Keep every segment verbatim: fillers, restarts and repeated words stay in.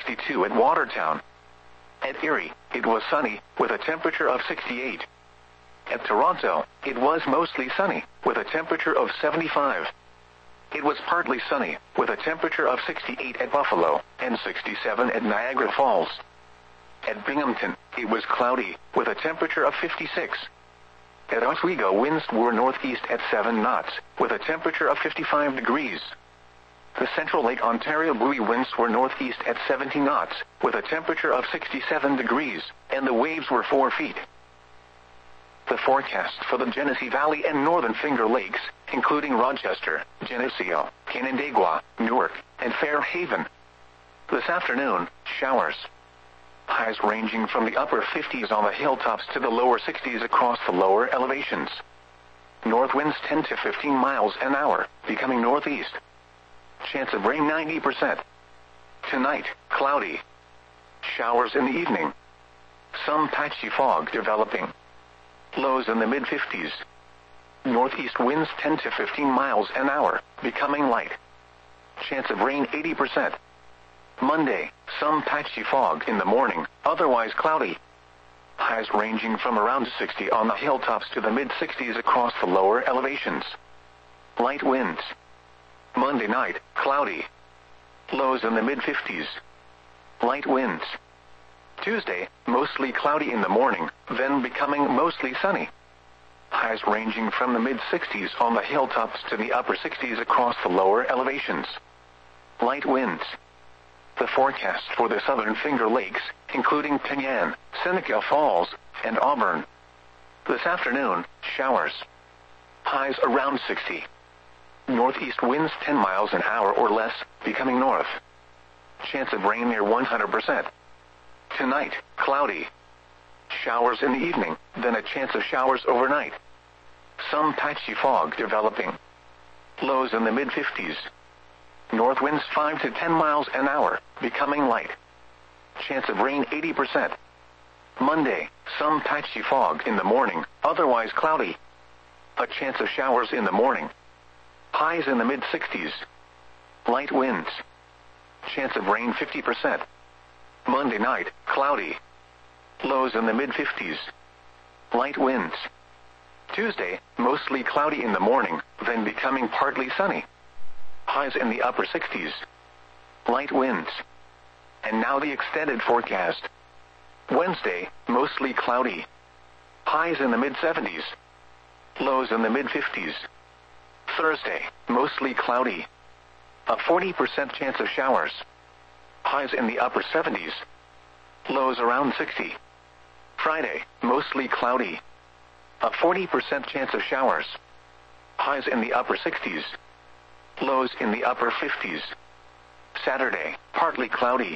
sixty-two at Watertown. At Erie, it was sunny, with a temperature of sixty-eight. At Toronto, it was mostly sunny, with a temperature of seventy-five. It was partly sunny, with a temperature of sixty-eight at Buffalo, and sixty-seven at Niagara Falls. At Binghamton, it was cloudy, with a temperature of fifty-six. At Oswego, winds were northeast at seven knots, with a temperature of fifty-five degrees. The Central Lake Ontario buoy winds were northeast at seventy knots, with a temperature of sixty-seven degrees, and the waves were four feet. The forecast for the Genesee Valley and Northern Finger Lakes, including Rochester, Geneseo, Canandaigua, Newark, and Fairhaven. This afternoon, showers. Highs ranging from the upper fifties on the hilltops to the lower sixties across the lower elevations. North winds ten to fifteen miles an hour, becoming northeast. Chance of rain ninety percent. Tonight, cloudy. Showers in the evening. Some patchy fog developing. Lows in the mid fifties. Northeast winds ten to fifteen miles an hour, becoming light. Chance of rain eighty percent. Monday, some patchy fog in the morning, otherwise cloudy. Highs ranging from around sixty on the hilltops to the mid sixties across the lower elevations. Light winds. Monday night, cloudy. Lows in the mid fifties. Light winds. Tuesday, mostly cloudy in the morning, then becoming mostly sunny. Highs ranging from the mid sixties on the hilltops to the upper sixties across the lower elevations. Light winds. The forecast for the Southern Finger Lakes, including Penyan, Seneca Falls, and Auburn. This afternoon, showers. Highs around sixty. Northeast winds ten miles an hour or less, becoming north. Chance of rain near one hundred percent. Tonight, cloudy. Showers in the evening, then a chance of showers overnight. Some patchy fog developing. Lows in the mid fifties. North winds five to ten miles an hour, becoming light. Chance of rain eighty percent. Monday, some patchy fog in the morning, otherwise cloudy. A chance of showers in the morning. Highs in the mid sixties. Light winds. Chance of rain fifty percent. Monday night, cloudy. Lows in the mid fifties. Light winds. Tuesday, mostly cloudy in the morning, then becoming partly sunny. Highs in the upper sixties. Light winds. And now the extended forecast. Wednesday, mostly cloudy. Highs in the mid seventies. Lows in the mid fifties. Thursday, mostly cloudy. A forty percent chance of showers. Highs in the upper seventies. Lows around sixty. Friday, mostly cloudy. A forty percent chance of showers. Highs in the upper sixties. Lows in the upper fifties. Saturday, partly cloudy.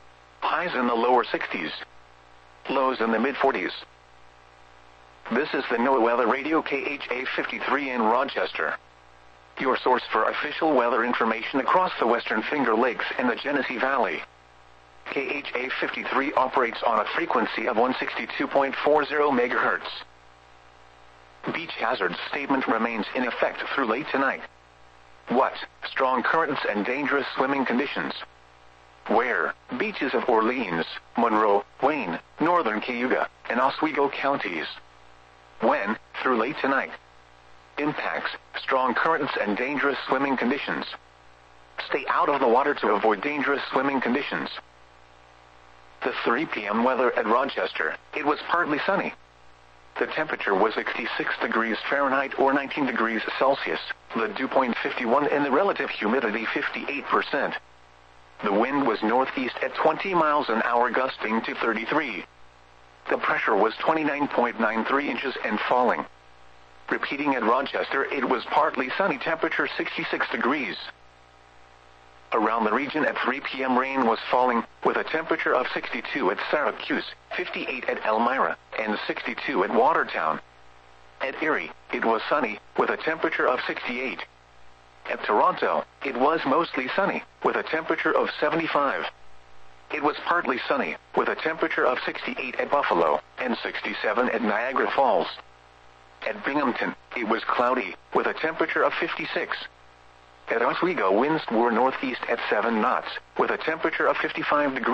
Highs in the lower sixties. Lows in the mid forties. This is the NOAA Weather Radio K H A fifty-three in Rochester. Your source for official weather information across the Western Finger Lakes and the Genesee Valley. K H A fifty-three operates on a frequency of one sixty-two point four zero megahertz. Beach hazard statement remains in effect through late tonight. What? Strong currents and dangerous swimming conditions. Where? Beaches of Orleans, Monroe, Wayne, Northern Cayuga, and Oswego counties. When? Through late tonight. Impacts, strong currents and dangerous swimming conditions. Stay out of the water to avoid dangerous swimming conditions. The three p m weather at Rochester, it was partly sunny. The temperature was sixty-six degrees Fahrenheit or nineteen degrees Celsius, the dew point fifty-one and the relative humidity fifty-eight percent. The wind was northeast at twenty miles an hour gusting to thirty-three. The pressure was twenty-nine point nine three inches and falling. Repeating at Rochester, it was partly sunny, temperature sixty-six degrees. Around the region at three p m rain was falling, with a temperature of sixty-two at Syracuse, fifty-eight at Elmira, and sixty-two at Watertown. At Erie, it was sunny, with a temperature of sixty-eight. At Toronto, it was mostly sunny, with a temperature of seventy-five. It was partly sunny, with a temperature of sixty-eight at Buffalo, and sixty-seven at Niagara Falls. At Binghamton, it was cloudy, with a temperature of fifty-six. At Oswego, winds were northeast at seven knots, with a temperature of fifty-five degrees.